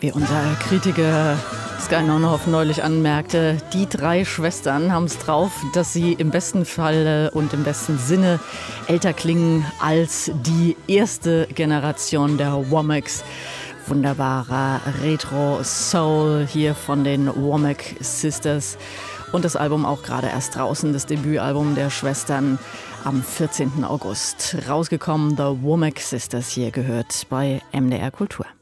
Wie unser Kritiker Sky Nonhoff neulich anmerkte, die drei Schwestern haben es drauf, dass sie im besten Falle und im besten Sinne älter klingen als die erste Generation der Womack. Wunderbarer Retro-Soul hier von den Womack Sisters. Und das Album auch gerade erst draußen, das Debütalbum der Schwestern am 14. August. Rausgekommen, The Womack Sisters, hier gehört bei MDR Kultur.